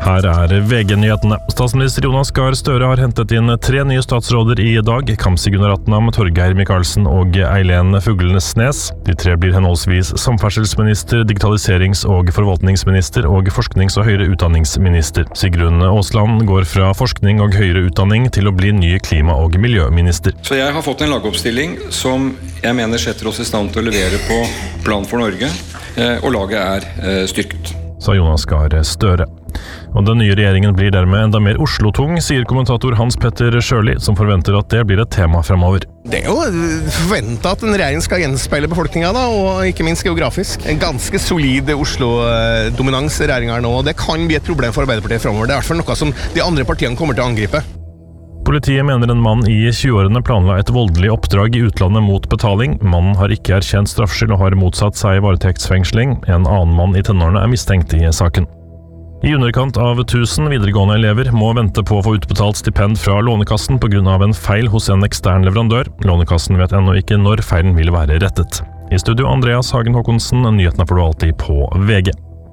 Her VG-nyhetene. Statsminister Jonas Gahr Støre har hentet inn 3 nye statsråder i dag. Kamzy Gunaratnam, Torgeir Micaelsen og Eileen Fuglenesnes. De 3 blir henholdsvis samferdselsminister, digitaliserings- og forvaltningsminister og forsknings- og høyere utdanningsminister. Sigrun Aasland går fra forskning og høyere utdanning til å bli ny klima- og miljøminister. Så jeg har fått en lagoppstilling som jeg mener setter oss i stand til å levere på Plan for Norge, og laget styrket. Sa Jonas Gahr Støre. Og den nye regjeringen blir dermed enda mer Oslo-tung, sier kommentator Hans Petter Sjøli, som forventer at det blir et tema fremover. Det jo forventet at en regjering skal gjenspeile befolkningen da, og ikke minst geografisk. En ganske solid Oslo-dominans i regjeringen her nå, og det kan bli et problem for Arbeiderpartiet fremover. Det i hvert fall noe som de andre partiene kommer til å angripe. Politiet mener en mann i 20-årene planla et voldelig oppdrag i utlandet mot betaling. Mannen har ikke erkjent straffskyld og har motsatt seg varetektsfengsling. En annen mann i tenårene mistenkt i saken. I underkant av 1000 videregående elever må vente på å få utbetalt stipend fra Lånekassen på grunn av en feil hos en ekstern leverandør. Lånekassen vet ennå ikke når feilen vil være rettet. I studio Andreas Hagen Håkonsen, nyhetene får du alltid på VG.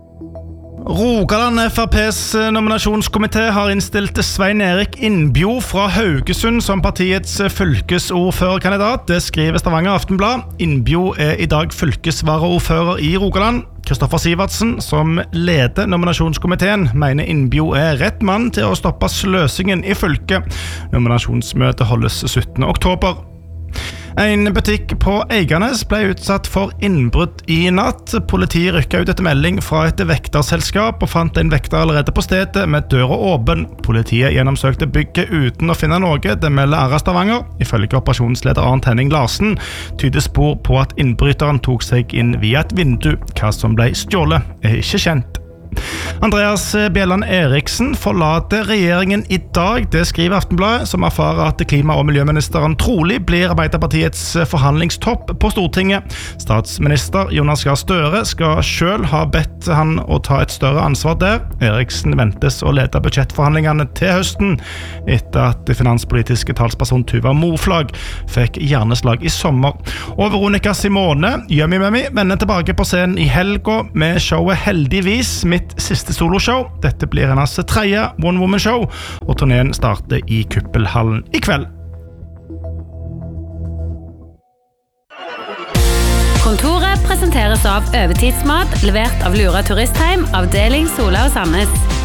Rogaland FrPs nominasjonskomité har innstilt Svein Erik Innbjo fra Haugesund som partiets fylkesordførerkandidat. Det skriver Stavanger Aftenblad. Innbjo i dag fylkesvaraordfører i Rogaland. Kristoffer Sivertsen, som leder nominasjonskomiteen, mener Innbjo rett mann til å stoppe sløsingen i fylket. Nominasjonsmøtet holdes 17. oktober. En butikk på Eiganes ble utsatt for innbrudd i natt. Politiet rykket ut etter melding fra et vekterselskap og fant en vekter allerede på stedet med døra åpen. Politiet gjennomsøkte bygget uten å finne noe. Det melder RA Stavanger. Ifølge operasjonsleder Arnt Henning Larsen tyder spor på at innbryteren tok seg inn via et vindu. Hva som ble stjålet ikke kjent. Andreas Bjelland Eriksen forlater regjeringen i dag. Det skriver Aftenbladet, som erfarer at klima- og miljøministeren trolig blir Arbeiderpartiets forhandlingstopp på Stortinget. Statsminister Jonas Gahr Støre skal selv ha bedt han å ta et større ansvar der. Eriksen ventes å lede budsjettforhandlingene til høsten, etter at finanspolitiske talsperson Tuva Moflag fikk hjerneslag i sommer. Og Veronica Simone, Yummy Mummy, vender tilbake på scenen i helga med showet Heldigvis, mitt siste soloshow. Dette blir hennes 3. one-woman-show, og turneen starter i Kuppelhallen i kveld. Kontoret presenteres av Øvetidsmat, levert av Lura Turistheim, avdeling Sola og Sandnes.